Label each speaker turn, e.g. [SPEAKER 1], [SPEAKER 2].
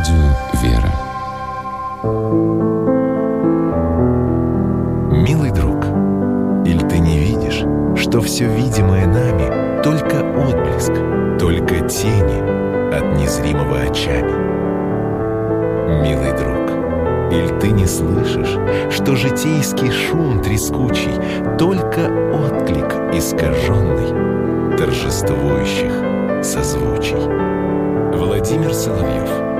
[SPEAKER 1] Радио «Вера».
[SPEAKER 2] Милый друг, или ты не видишь, что все видимое нами только отблеск, только тени от незримого очами? Милый друг, или ты не слышишь, что житейский шум трескучий только отклик искаженный торжествующих созвучий? Владимир Соловьев.